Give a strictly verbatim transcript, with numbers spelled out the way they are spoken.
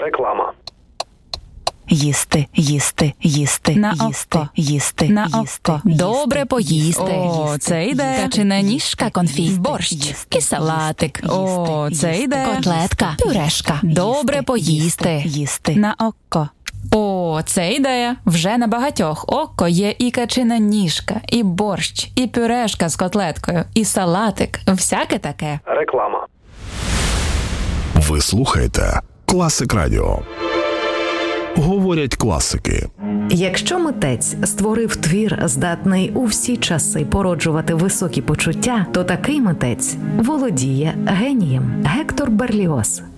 Реклама. Їсти, їсти, їсти, На їсти, око. їсти, На їсти, око. їсти, Добре поїсти. їсти, О, це йде. Качана ніжка, конфі, борщ, і салатик. О, це йде. Котлетка, пюрешка. Добре поїсти. Їсти. На око. О, це ідея. Вже на багатьох око є і качина ніжка, і борщ, і пюрешка з котлеткою, і салатик. Всяке таке. Реклама. Ви слухаєте Класик Радіо. Говорять класики. Якщо митець створив твір, здатний у всі часи породжувати високі почуття, то такий митець володіє генієм. Гектор Берліоз.